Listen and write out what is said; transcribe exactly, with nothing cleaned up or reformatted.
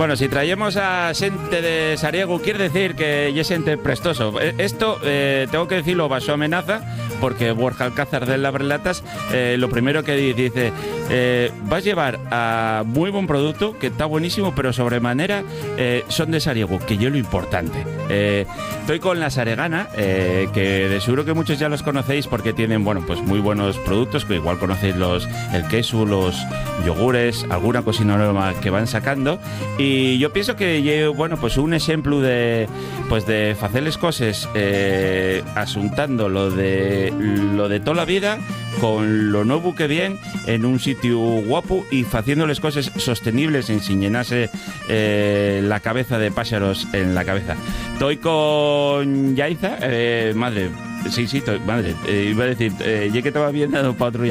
Bueno, si traemos a xente de Sariego, quiere decir que é xente prestoso. Esto, eh, tengo que decirlo bajo amenaza, porque Borja Alcázar del Labrelatas, eh, lo primero que dice, eh, vas a llevar a muy buen producto, que está buenísimo, pero sobremanera eh, son de Sariego, que yo lo importante. Eh, estoy con la Saregana, eh, que de seguro que muchos ya los conocéis porque tienen, bueno, pues muy buenos productos, que igual conocéis los, el queso, los yogures, alguna cocina nueva que van sacando. Y yo pienso que llevo, bueno, pues un ejemplo de pues de hacer las cosas eh, asuntando lo de lo de toda la vida con lo nuevo que viene en un sitio guapo y haciendo las cosas sostenibles sin llenarse eh, la cabeza de pájaros en la cabeza. Estoy con Yaiza, eh, madre, sí, sí, estoy, madre, eh, iba a decir, eh, ya que estaba bien dado para otro